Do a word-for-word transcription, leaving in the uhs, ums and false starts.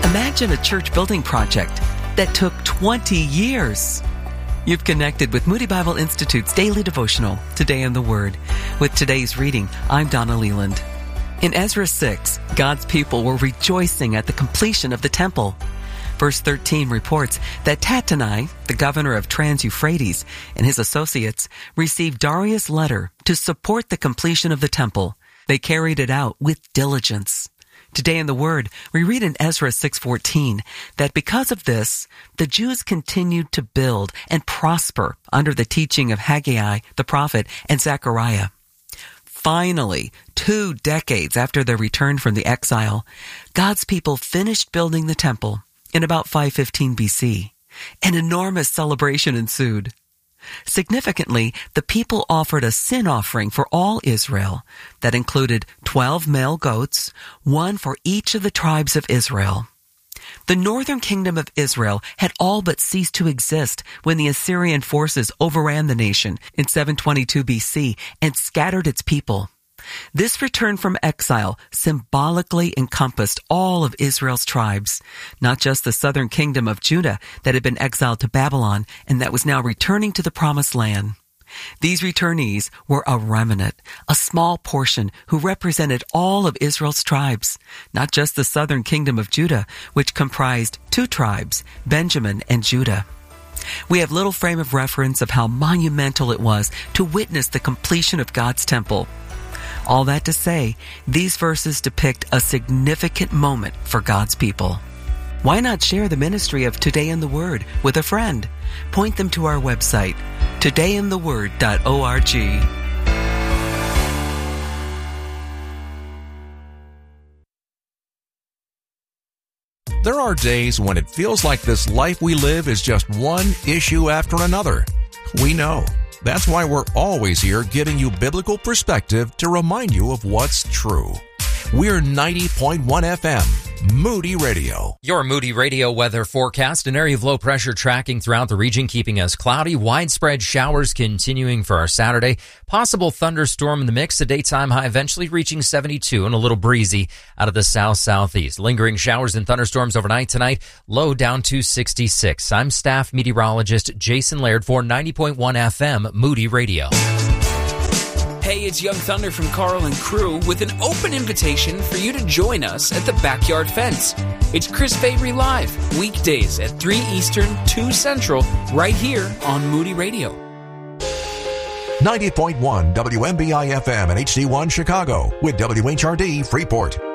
Imagine a church building project that took twenty years. You've connected with Moody Bible Institute's daily devotional, Today in the Word. With today's reading, I'm Donna Leland. In Ezra six, God's people were rejoicing at the completion of the temple. Verse thirteen reports that Tattenai, the governor of Trans-Euphrates, and his associates received Darius' letter to support the completion of the temple. They carried it out with diligence. Today in the Word, we read in Ezra six fourteen that because of this, the Jews continued to build and prosper under the teaching of Haggai, the prophet, and Zechariah. Finally, two decades after their return from the exile, God's people finished building the temple in about five fifteen B C. An enormous celebration ensued. Significantly, the people offered a sin offering for all Israel that included twelve male goats, one for each of the tribes of Israel. The northern kingdom of Israel had all but ceased to exist when the Assyrian forces overran the nation in seven twenty-two B C and scattered its people. This return from exile symbolically encompassed all of Israel's tribes, not just the southern kingdom of Judah that had been exiled to Babylon and that was now returning to the promised land. These returnees were a remnant, a small portion who represented all of Israel's tribes, not just the southern kingdom of Judah, which comprised two tribes, Benjamin and Judah. We have little frame of reference of how monumental it was to witness the completion of God's temple. All that to say, these verses depict a significant moment for God's people. Why not share the ministry of Today in the Word with a friend? Point them to our website, today in the word dot org. There are days when it feels like this life we live is just one issue after another. We know. That's why we're always here giving you biblical perspective to remind you of what's true. We're ninety point one F M, Moody Radio. Your Moody Radio weather forecast: an area of low pressure tracking throughout the region, keeping us cloudy. Widespread showers continuing for our Saturday. Possible thunderstorm in the mix. The daytime high eventually reaching seventy-two and a little breezy out of the south-southeast. Lingering showers and thunderstorms overnight tonight. Low down to sixty-six. I'm staff meteorologist Jason Laird for ninety point one F M, Moody Radio. Hey, it's Young Thunder from Carl and crew with an open invitation for you to join us at the Backyard Fence. It's Chris Fabry Live, weekdays at three Eastern, two Central, right here on Moody Radio. ninety point one W M B I F M and H D one Chicago with W H R D Freeport.